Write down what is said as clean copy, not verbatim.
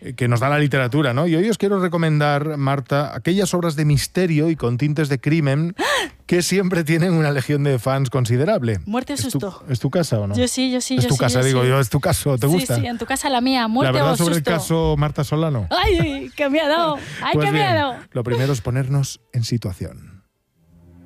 que nos da la literatura, ¿no? Y hoy os quiero recomendar, Marta, aquellas obras de misterio y con tintes de crimen que siempre tienen una legión de fans considerable. Muerte o susto. ¿Es tu casa o no? Yo sí. Es tu casa, digo yo, es tu caso, ¿te gusta? Sí, en tu casa la mía, muerte la verdad o susto. sobre el caso Marta Solano. ¡Ay, qué miedo! ¡Ay, Pues qué bien, miedo! lo primero es ponernos en situación.